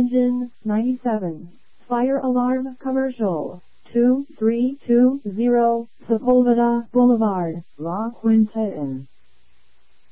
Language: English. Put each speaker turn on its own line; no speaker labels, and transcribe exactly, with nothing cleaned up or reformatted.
Engine ninety-seven. Fire alarm commercial. two three two zero Sepulveda Boulevard, La Quinta Inn.